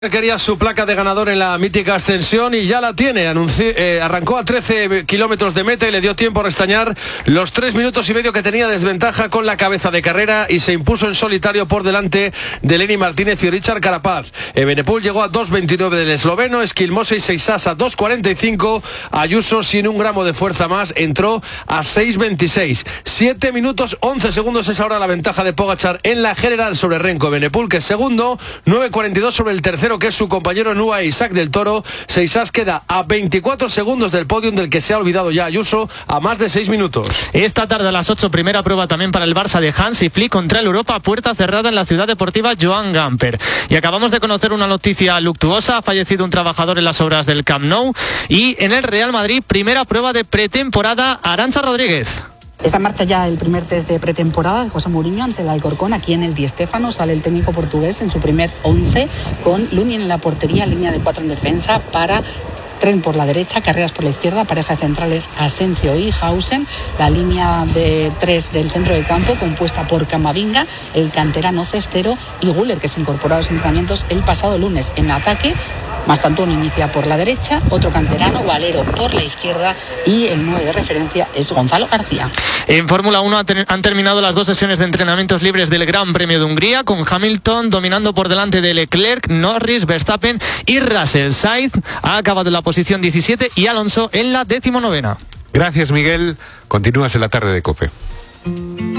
Quería su placa de ganador en la mítica ascensión y ya la tiene. Arrancó a 13 kilómetros de meta y le dio tiempo a restañar los 3 minutos y medio que tenía desventaja con la cabeza de carrera y se impuso en solitario por delante de Lenny Martínez y Richard Carapaz. Evenepoel llegó a 2.29 del esloveno, Esquilmosa y Seixas a 2.45. Ayuso, sin un gramo de fuerza más, entró a 6.26. 7 minutos 11 segundos es ahora la ventaja de Pogačar en la general sobre Renko. Evenepoel, que es segundo, 9.42 sobre el tercero, que es su compañero en UAE, Isaac del Toro. Seixas queda a 24 segundos del podium, del que se ha olvidado ya Ayuso, a más de 6 minutos. Esta tarde a las 8, primera prueba también para el Barça de Hansi Flick contra el Europa, puerta cerrada en la ciudad deportiva Joan Gamper. Y acabamos de conocer una noticia luctuosa: ha fallecido un trabajador en las obras del Camp Nou. Y en el Real Madrid, primera prueba de pretemporada, Arantxa Rodríguez. Está en marcha ya el primer test de pretemporada de José Mourinho ante el Alcorcón. Aquí en el Di Stéfano sale el técnico portugués en su primer 11 con Lunin en la portería, línea de 4 en defensa para Tren por la derecha, Carreras por la izquierda, pareja de centrales Asencio y Hausen, la línea de 3 del centro del campo compuesta por Camavinga, el canterano Cestero y Güler, que se incorporó a los entrenamientos el pasado lunes. En ataque, Mastantuono inicia por la derecha, otro canterano, Valero por la izquierda, y el 9 de referencia es Gonzalo García. En Fórmula 1 han terminado las 2 sesiones de entrenamientos libres del Gran Premio de Hungría, con Hamilton dominando por delante de Leclerc, Norris, Verstappen y Russell. Sainz ha acabado en la posición 17 y Alonso en la 19ª. Gracias, Miguel. Continúas en la tarde de COPE.